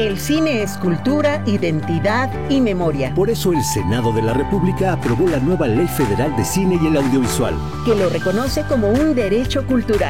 El cine es cultura, identidad y memoria. Por eso el Senado de la República aprobó la nueva Ley Federal de Cine y el Audiovisual, que lo reconoce como un derecho cultural.